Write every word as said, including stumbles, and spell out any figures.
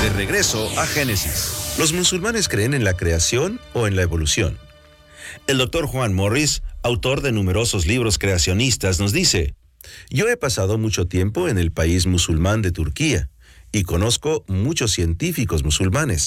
De regreso a Génesis. ¿Los musulmanes creen en la creación o en la evolución? El doctor Juan Morris, autor de numerosos libros creacionistas, nos dice: yo he pasado mucho tiempo en el país musulmán de Turquía y conozco muchos científicos musulmanes.